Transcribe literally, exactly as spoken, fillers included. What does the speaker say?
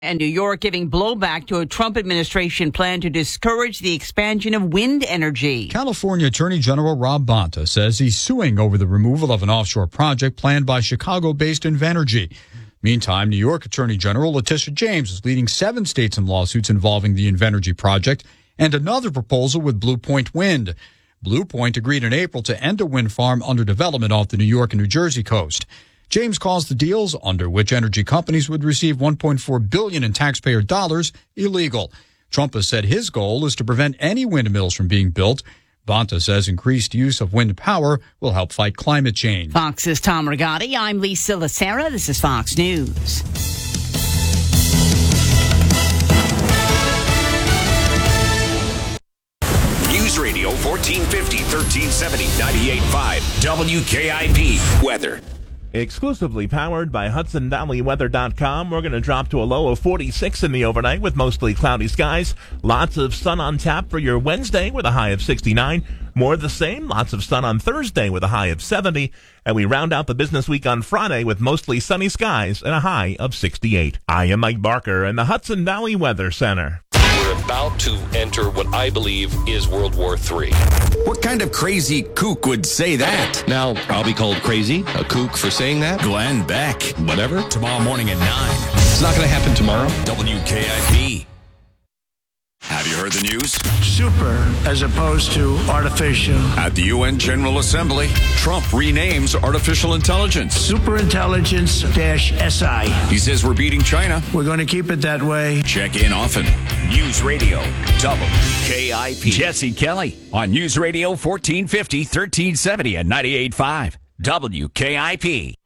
And New York giving blowback to a Trump administration plan to discourage the expansion of wind energy. California Attorney General Rob Bonta says he's suing over the removal of an offshore project planned by Chicago-based Invenergy. Meantime, New York Attorney General Letitia James is leading seven states in lawsuits involving the Invenergy project and another proposal with Blue Point Wind. Blue Point agreed in April to end a wind farm under development off the New York and New Jersey coast. James calls the deals, under which energy companies would receive one point four billion dollars in taxpayer dollars, illegal. Trump has said his goal is to prevent any windmills from being built. Bonta says increased use of wind power will help fight climate change. Fox's Tom Rigotti. I'm Lisa Lacera. This is Fox News. News Radio fourteen fifty, thirteen seventy, ninety-eight point five W K I P weather. Exclusively powered by Hudson Valley Weather dot com. We're going to drop to a low of forty-six in the overnight with mostly cloudy skies. Lots of sun on tap for your Wednesday with a high of sixty-nine. More of the same. Lots of sun on Thursday with a high of seventy. And we round out the business week on Friday with mostly sunny skies and a high of sixty-eight. I am Mike Barker in the Hudson Valley Weather Center. We're about to enter what I believe is World War Three. What kind of crazy kook would say that? Now, I'll be called crazy, a kook for saying that. Glenn Beck. Whatever. Tomorrow morning at nine. It's not going to happen tomorrow. W K I P. Have you heard the news? Super as opposed to artificial. At the U N General Assembly, Trump renames artificial intelligence. Superintelligence dash S I. He says we're beating China. We're going to keep it that way. Check in often. News Radio, W K I P. Jesse Kelly on News Radio fourteen fifty, thirteen seventy, and ninety-eight point five W K I P.